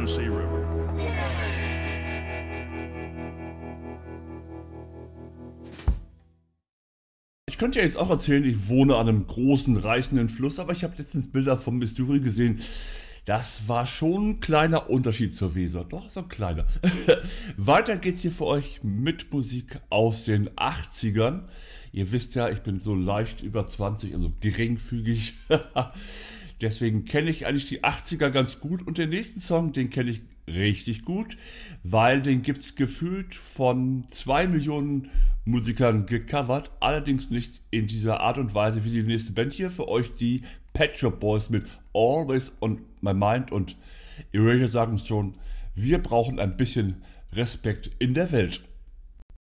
Tennessee River. Ich könnte ja jetzt auch erzählen, ich wohne an einem großen, reißenden Fluss, aber ich habe letztens Bilder vom Missouri gesehen. Das war schon ein kleiner Unterschied zur Weser. Doch, so ein kleiner. Weiter geht's hier für euch mit Musik aus den 80ern. Ihr wisst ja, ich bin so leicht über 20, also geringfügig. Deswegen kenne ich eigentlich die 80er ganz gut. Und den nächsten Song, den kenne ich richtig gut, weil den gibt's gefühlt von 2 Millionen Musikern gecovert. Allerdings nicht in dieser Art und Weise wie die nächste Band hier. Für euch die Pet Shop Boys mit Always on My Mind. Und Erasure sagen schon, wir brauchen ein bisschen Respekt in der Welt.